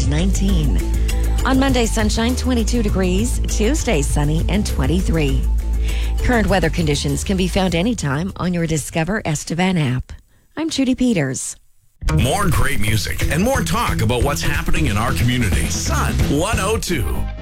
and 19. On Monday, sunshine, 22 degrees. Tuesday, sunny and 23. Current weather conditions can be found anytime on your Discover Estevan app. I'm Judy Peters. More great music and more talk about what's happening in our community. Sun 102.